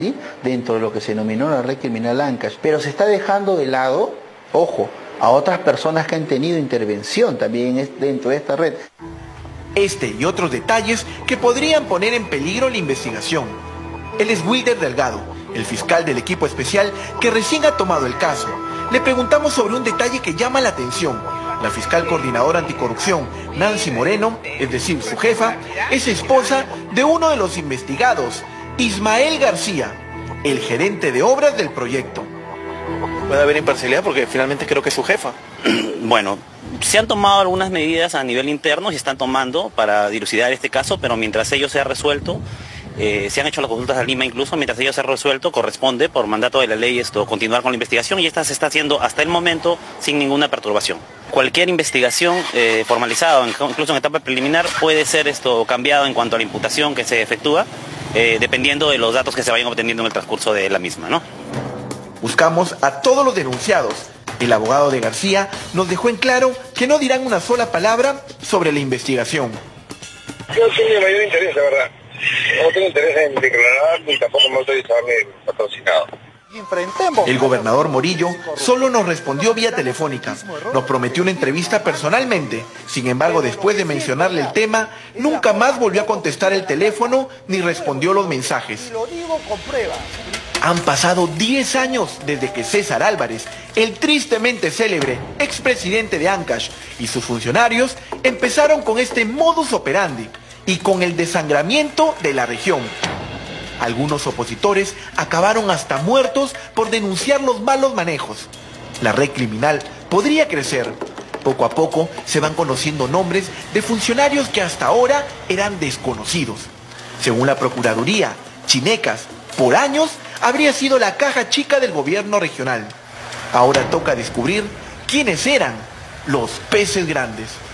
¿sí? Dentro de lo que se denominó la red criminal Ancash, pero se está dejando de lado, ojo, a otras personas que han tenido intervención también dentro de esta red. Este y otros detalles que podrían poner en peligro la investigación. Él es Wilder Delgado, el fiscal del equipo especial que recién ha tomado el caso. Le preguntamos sobre un detalle que llama la atención. La fiscal coordinadora anticorrupción, Nancy Moreno, es decir, su jefa, es esposa de uno de los investigados, Ismael García, el gerente de obras del proyecto. Puede haber imparcialidad porque finalmente creo que es su jefa. Bueno, se han tomado algunas medidas a nivel interno, se están tomando para dilucidar este caso, pero mientras ello sea resuelto, se han hecho las consultas a Lima incluso, mientras ello sea resuelto, corresponde por mandato de la ley continuar con la investigación y esta se está haciendo hasta el momento sin ninguna perturbación. Cualquier investigación formalizada, incluso en etapa preliminar, puede ser cambiado en cuanto a la imputación que se efectúa, dependiendo de los datos que se vayan obteniendo en el transcurso de la misma, ¿no? Buscamos a todos los denunciados. El abogado de García nos dejó en claro que no dirán una sola palabra sobre la investigación. Yo no tengo mayor interés, la verdad. No tengo interés en declarar ni tampoco me autorizar mi patrocinado. El gobernador Morillo solo nos respondió vía telefónica. Nos prometió una entrevista personalmente. Sin embargo, después de mencionarle el tema, nunca más volvió a contestar el teléfono ni respondió los mensajes. Han pasado 10 años desde que César Álvarez, el tristemente célebre expresidente de Ancash, y sus funcionarios empezaron con este modus operandi y con el desangramiento de la región. Algunos opositores acabaron hasta muertos por denunciar los malos manejos. La red criminal podría crecer. Poco a poco se van conociendo nombres de funcionarios que hasta ahora eran desconocidos. Según la Procuraduría, Chinecas, por años, habría sido la caja chica del gobierno regional. Ahora toca descubrir quiénes eran los peces grandes.